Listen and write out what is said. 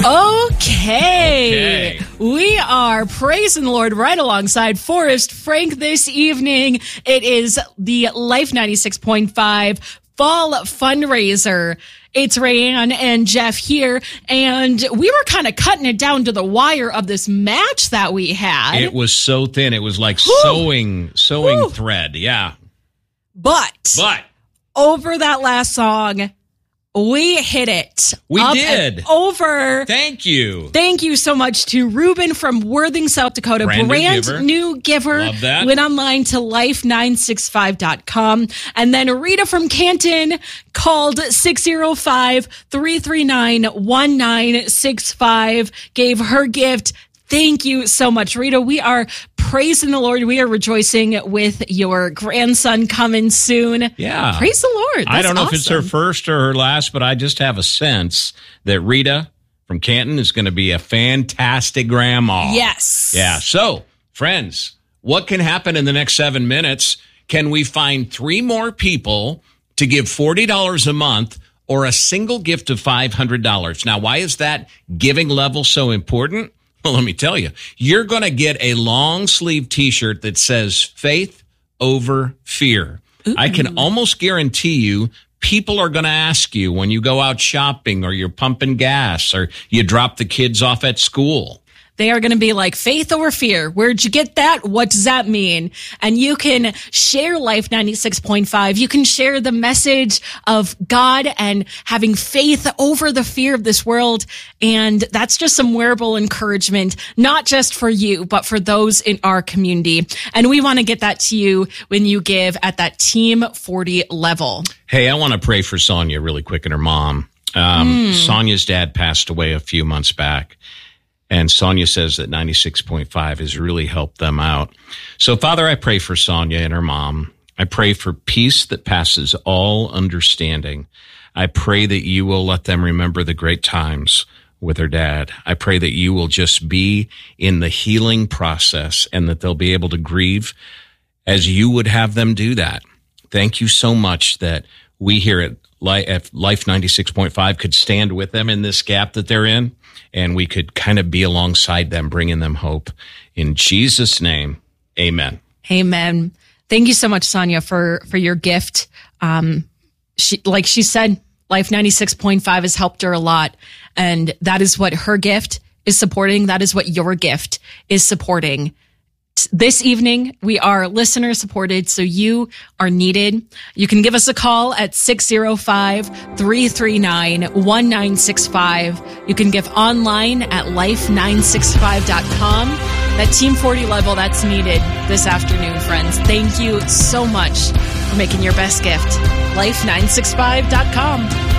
Okay. We are praising the Lord right alongside Forrest Frank this evening. It is the Life 96.5 Fall Fundraiser. It's Rayanne and Jeff here, and we were kind of cutting it down to the wire of this match that we had. It was so thin. It was like sewing thread. Yeah. But over that last song, we hit it. We did. Over. Thank you. Thank you so much to Ruben from Worthing, South Dakota. Brand new giver. Love that. Went online to life965.com. And then Rita from Canton called 605-339-1965, gave her gift. Thank you so much, Rita. We are praising the Lord. We are rejoicing with your grandson coming soon. Yeah. Praise the Lord. That's I don't know awesome. if it's her first or her last, but I just have a sense that Rita from Canton is going to be a fantastic grandma. Yes. Yeah. So, friends, what can happen in the next 7 minutes? Can we find 3 more people to give $40 a month or a single gift of $500? Now, why is that giving level so important? Well, let me tell you, you're going to get a long sleeve T-shirt that says faith over fear. Ooh. I can almost guarantee you people are going to ask you when you go out shopping or you're pumping gas or you drop the kids off at school. They are going to be like, faith over fear. Where'd you get that? What does that mean? And you can share Life 96.5. You can share the message of God and having faith over the fear of this world. And that's just some wearable encouragement, not just for you, but for those in our community. And we want to get that to you when you give at that Team 40 level. Hey, I want to pray for Sonia really quick and her mom. Sonia's dad passed away a few months back. And Sonia says that 96.5 has really helped them out. So, Father, I pray for Sonia and her mom. I pray for peace that passes all understanding. I pray that you will let them remember the great times with her dad. I pray that you will just be in the healing process and that they'll be able to grieve as you would have them do that. Thank you so much that we here at Life 96.5 could stand with them in this gap that they're in. And we could kind of be alongside them, bringing them hope. In Jesus' name, amen. Amen. Thank you so much, Sonia, for your gift. Like she said, Life 96.5 has helped her a lot. And that is what her gift is supporting. That is what your gift is supporting. This evening, we are listener supported, so you are needed. You can give us a call at 605-339-1965. You can give online at life965.com. That Team 40 level, that's needed this afternoon, friends. Thank you so much for making your best gift. Life965.com.